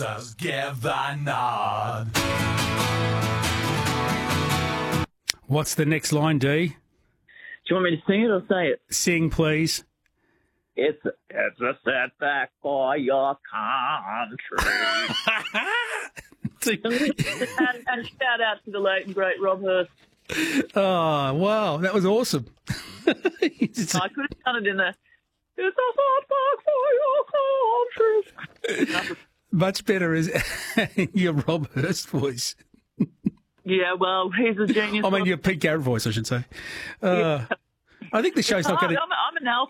Just give a nod. What's the next line, D? Do you want me to sing it or say it? Sing, please. It's a setback for your country. and shout out to the late and great Rob Hurst. Oh, wow. That was awesome. I could have done it in the it's a setback for your country. Much better is your Rob Hurst voice. Yeah, well, he's a genius. I mean, your Pete Garrett voice, I should say. Yeah. I think the show's not going to... I'm an Alf